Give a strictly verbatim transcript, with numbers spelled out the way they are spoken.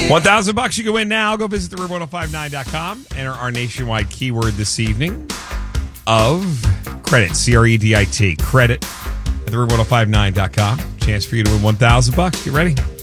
one thousand bucks you can win now. Go visit the room ten fifty-nine dot com. Enter our nationwide keyword this evening of credit. C R E D I T. Credit at the room ten fifty-nine dot com. Chance for you to win one thousand bucks. Get ready.